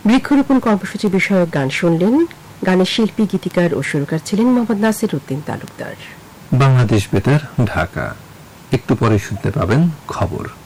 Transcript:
বৃক্ষরোপণ কর্মসূচি বিষয়ক গান শুনলেন। গানের শিল্পী, গীতিকার ও সুরকার ছিলেন মোহাম্মদ নাসির উদ্দিন তালুকদার। বাংলাদেশ বেতার, ঢাকা। একটু পরে শুনতে পাবেন খবর।